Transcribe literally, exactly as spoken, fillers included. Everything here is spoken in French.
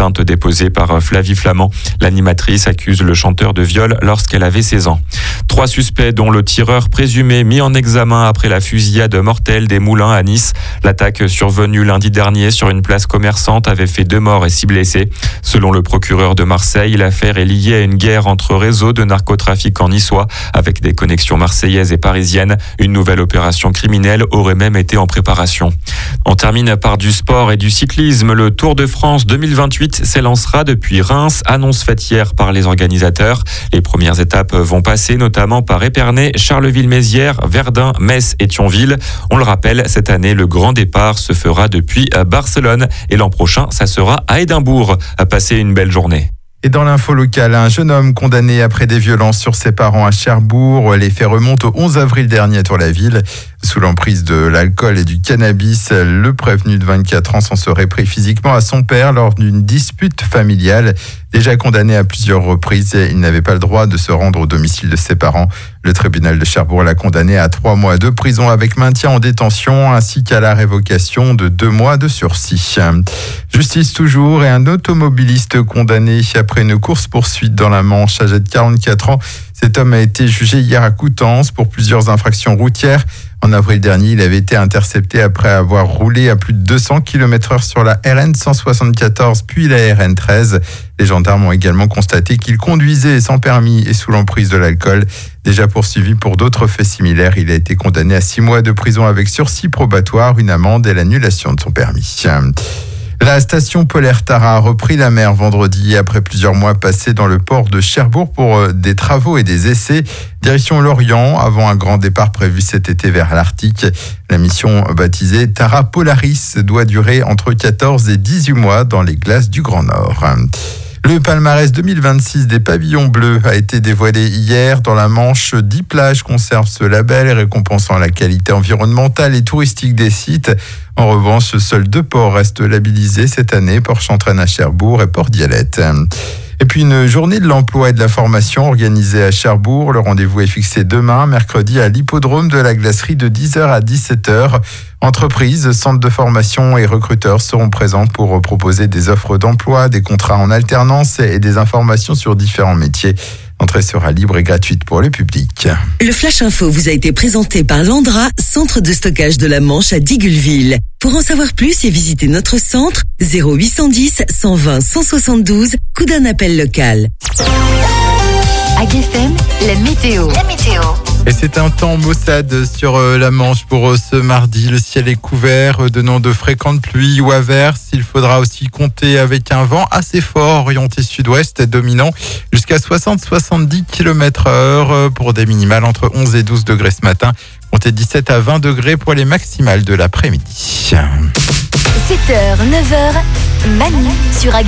plainte déposée par Flavie Flamand. L'animatrice accuse le chanteur de viol lorsqu'elle avait seize ans. Trois suspects, dont le tireur présumé mis en examen après la fusillade mortelle des Moulins à Nice. L'attaque survenue lundi dernier sur une place commerçante avait fait deux morts et six blessés. Selon le procureur de Marseille, l'affaire est liée à une guerre entre réseaux de narcotrafiquants niçois avec des connexions marseillaises et parisiennes. Une nouvelle opération criminelle aurait même été en préparation. On termine par du sport et du cyclisme. Le Tour de France deux mille vingt-huit s'élancera depuis Reims, annonce faite hier par les organisateurs. Les premières étapes vont passer notamment par Épernay, Charleville-Mézières, Verdun, Metz et Thionville. On le rappelle, cette année, le grand départ se fera depuis Barcelone et l'an prochain, ça sera à Édimbourg. Passez une belle journée. Et dans l'info locale, un jeune homme condamné après des violences sur ses parents à Cherbourg. Les faits remontent au onze avril dernier à Tour-la-Ville. Sous l'emprise de l'alcool et du cannabis, le prévenu de vingt-quatre ans s'en serait pris physiquement à son père lors d'une dispute familiale. Déjà condamné à plusieurs reprises, il n'avait pas le droit de se rendre au domicile de ses parents. Le tribunal de Cherbourg l'a condamné à trois mois de prison avec maintien en détention ainsi qu'à la révocation de deux mois de sursis. Justice toujours, et un automobiliste condamné après une course-poursuite dans la Manche, âgé de quarante-quatre ans. Cet homme a été jugé hier à Coutances pour plusieurs infractions routières. En avril dernier, il avait été intercepté après avoir roulé à plus de deux cents kilomètres heure sur la R N cent soixante-quatorze puis la R N treize. Les gendarmes ont également constaté qu'il conduisait sans permis et sous l'emprise de l'alcool. Déjà poursuivi pour d'autres faits similaires, il a été condamné à six mois de prison avec sursis probatoire, une amende et l'annulation de son permis. La station Polaire Tara a repris la mer vendredi après plusieurs mois passés dans le port de Cherbourg pour des travaux et des essais. Direction l'Orient, avant un grand départ prévu cet été vers l'Arctique. La mission baptisée Tara Polaris doit durer entre quatorze et dix-huit mois dans les glaces du Grand Nord. Le palmarès deux mille vingt-six des pavillons bleus a été dévoilé hier. Dans la Manche, dix plages conservent ce label, récompensant la qualité environnementale et touristique des sites. En revanche, seuls deux ports restent labellisés cette année, Port-Chantraine à Cherbourg et Port-Dialette. Et puis une journée de l'emploi et de la formation organisée à Cherbourg. Le rendez-vous est fixé demain, mercredi, à l'hippodrome de la Glacerie de dix heures à dix-sept heures. Entreprises, centres de formation et recruteurs seront présents pour proposer des offres d'emploi, des contrats en alternance et des informations sur différents métiers. L'entrée sera libre et gratuite pour le public. Le Flash Info vous a été présenté par Landra, centre de stockage de la Manche à Digoulville. Pour en savoir plus et visiter notre centre, zéro huit cent dix, cent vingt, cent soixante-douze, coup d'un appel local. A G F M, la météo. La météo. Et c'est un temps maussade sur la Manche pour ce mardi. Le ciel est couvert, donnant de fréquentes pluies ou averses. Il faudra aussi compter avec un vent assez fort orienté sud-ouest dominant jusqu'à soixante à soixante-dix kilomètres heure pour des minimales entre onze et douze degrés ce matin. Comptez dix-sept à vingt degrés pour les maximales de l'après-midi. sept heures, neuf heures, Manu sur A G F M.